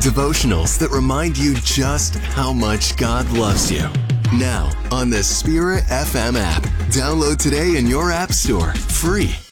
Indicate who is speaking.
Speaker 1: devotionals that remind you just how much God loves you. Now, on the Spirit FM app. Download today in your app store, free.